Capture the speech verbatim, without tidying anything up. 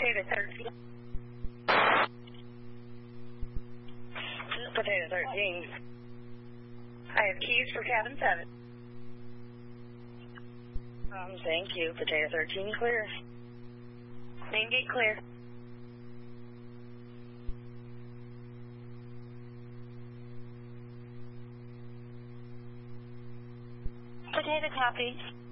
Potato thirteen. Potato thirteen. I have keys for cabin seven. Um, thank you. Potato thirteen clear. Main gate clear. Potato copy.